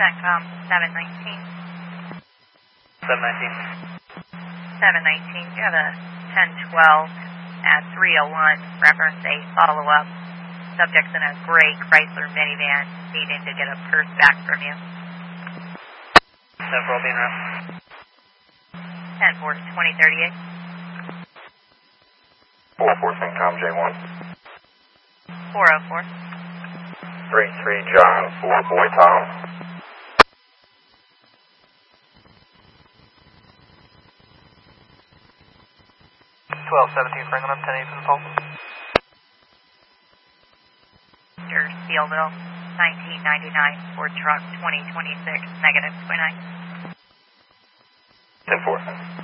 CENTCOM 719. 719. 719, you have a 1012 at 301, reference a follow-up. Subject's in a gray Chrysler minivan, needing to get a purse back from you. 10-4 being route. 10-4, 2038. 404 CENTCOM J1. 404. 33 John, 4 Boy Tom. 1217 Franklin, 10-8 for the phone. Mr. Steelville, 1999, Ford truck, 2026, negative 29. 10-4.